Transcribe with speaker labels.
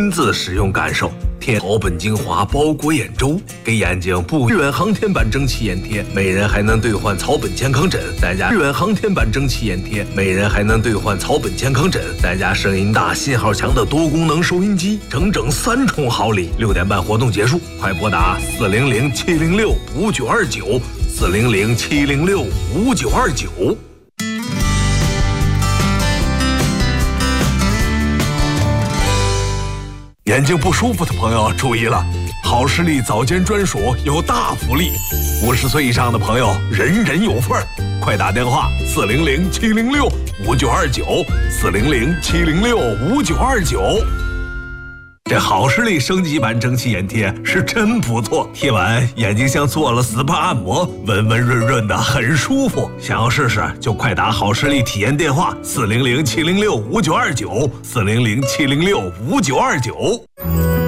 Speaker 1: 亲自使用感受。贴草本精华包裹眼周，给眼睛布日远航天版蒸汽眼贴，每人还能兑换草本健康枕，再加日远航天版蒸汽眼贴，每人还能兑换草本健康枕，再加声音大、信号强的多功能收音机，整整3重好礼。6点半活动结束，快拨打400-706-5929，400-706-5929。眼睛不舒服的朋友注意了，好视力早间专属有大福利，50岁以上的朋友人人有份儿，快打电话400-706-5929，400-706-5929。这好视力升级版蒸汽眼贴是真不错，贴完眼睛像做了 SPA 按摩，温温润润的，很舒服。想要试试就快打好视力体验电话400-706-5929，400-706-5929。